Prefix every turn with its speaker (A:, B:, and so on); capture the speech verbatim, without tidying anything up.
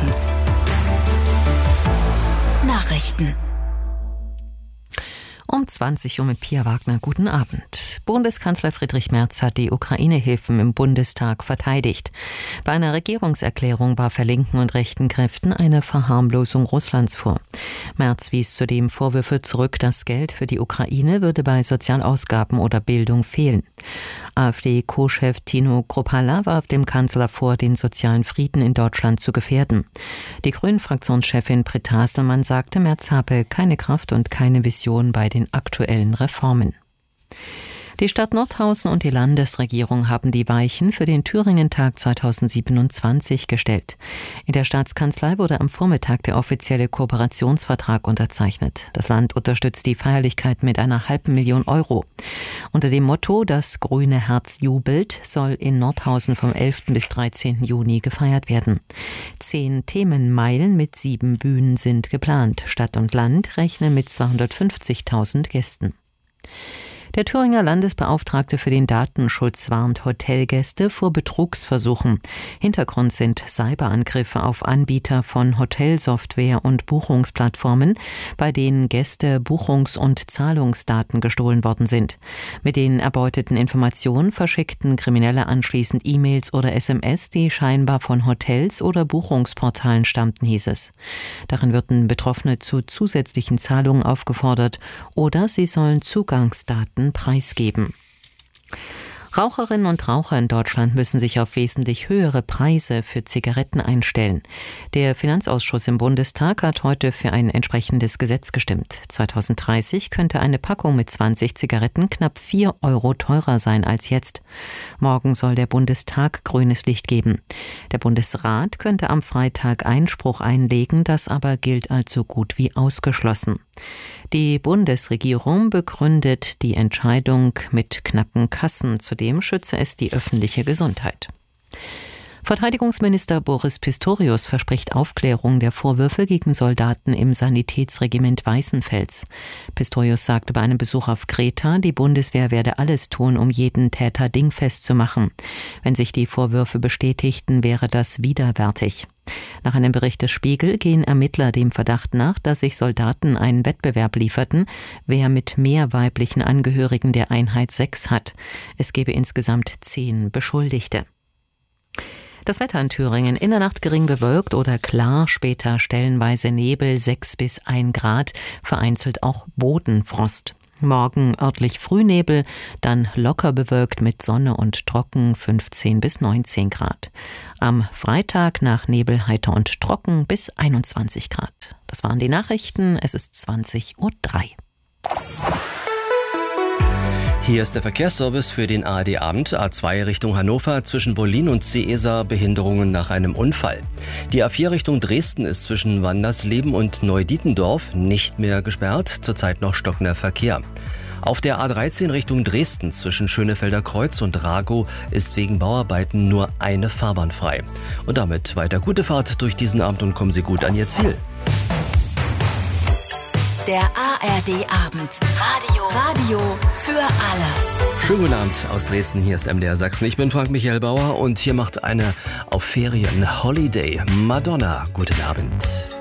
A: Abend. Nachrichten.
B: Um zwanzig Uhr mit Pia Wagner. Guten Abend. Bundeskanzler Friedrich Merz hat die Ukraine-Hilfen im Bundestag verteidigt. Bei einer Regierungserklärung warf er linken und rechten Kräften eine Verharmlosung Russlands vor. Merz wies zudem Vorwürfe zurück, das Geld für die Ukraine würde bei Sozialausgaben oder Bildung fehlen. AfD-Co-Chef Tino Kruppalla warf dem Kanzler vor, den sozialen Frieden in Deutschland zu gefährden. Die Grünen-Fraktionschefin Britt Haselmann sagte, Merz habe keine Kraft und keine Vision bei den aktuellen Reformen. Die Stadt Nordhausen und die Landesregierung haben die Weichen für den Thüringen-Tag zweitausendsiebenundzwanzig gestellt. In der Staatskanzlei wurde am Vormittag der offizielle Kooperationsvertrag unterzeichnet. Das Land unterstützt die Feierlichkeit mit einer halben Million Euro. Unter dem Motto „Das grüne Herz jubelt" soll in Nordhausen vom elften bis dreizehnten Juni gefeiert werden. Zehn Themenmeilen mit sieben Bühnen sind geplant. Stadt und Land rechnen mit zweihundertfünfzigtausend Gästen. Der Thüringer Landesbeauftragte für den Datenschutz warnt Hotelgäste vor Betrugsversuchen. Hintergrund sind Cyberangriffe auf Anbieter von Hotelsoftware und Buchungsplattformen, bei denen Gäste Buchungs- und Zahlungsdaten gestohlen worden sind. Mit den erbeuteten Informationen verschickten Kriminelle anschließend E-Mails oder S M S, die scheinbar von Hotels oder Buchungsportalen stammten, hieß es. Darin würden Betroffene zu zusätzlichen Zahlungen aufgefordert oder sie sollen Zugangsdaten preisgeben. Raucherinnen und Raucher in Deutschland müssen sich auf wesentlich höhere Preise für Zigaretten einstellen. Der Finanzausschuss im Bundestag hat heute für ein entsprechendes Gesetz gestimmt. zweitausenddreißig könnte eine Packung mit zwanzig Zigaretten knapp vier Euro teurer sein als jetzt. Morgen soll der Bundestag grünes Licht geben. Der Bundesrat könnte am Freitag Einspruch einlegen, das aber gilt als so gut wie ausgeschlossen. Die Bundesregierung begründet die Entscheidung mit knappen Kassen. Zudem schütze es die öffentliche Gesundheit. Verteidigungsminister Boris Pistorius verspricht Aufklärung der Vorwürfe gegen Soldaten im Sanitätsregiment Weißenfels. Pistorius sagte bei einem Besuch auf Kreta, die Bundeswehr werde alles tun, um jeden Täter dingfest zu machen. Wenn sich die Vorwürfe bestätigten, wäre das widerwärtig. Nach einem Bericht des Spiegel gehen Ermittler dem Verdacht nach, dass sich Soldaten einen Wettbewerb lieferten, wer mit mehr weiblichen Angehörigen der Einheit Sex hat. Es gebe insgesamt zehn Beschuldigte. Das Wetter in Thüringen: in der Nacht gering bewölkt oder klar, später stellenweise Nebel, sechs bis ein Grad, vereinzelt auch Bodenfrost. Morgen örtlich Frühnebel, dann locker bewölkt mit Sonne und trocken, fünfzehn bis neunzehn Grad. Am Freitag nach Nebel heiter und trocken bis einundzwanzig Grad. Das waren die Nachrichten, es ist zwanzig Uhr drei.
C: Hier ist der Verkehrsservice für den A R D-Abend. A zwei Richtung Hannover, zwischen Bollin und Seeser Behinderungen nach einem Unfall. Die A vier Richtung Dresden ist zwischen Wandersleben und Neudietendorf nicht mehr gesperrt, zurzeit noch stockender Verkehr. Auf der A dreizehn Richtung Dresden zwischen Schönefelder Kreuz und Ragow ist wegen Bauarbeiten nur eine Fahrbahn frei. Und damit weiter gute Fahrt durch diesen Abend und kommen Sie gut an Ihr Ziel.
A: Der A R D-Abend. Radio. Radio für alle.
C: Schönen guten Abend aus Dresden, hier ist M D R Sachsen. Ich bin Frank Michael Bauer und hier macht eine auf Ferien Holiday Madonna. Guten Abend.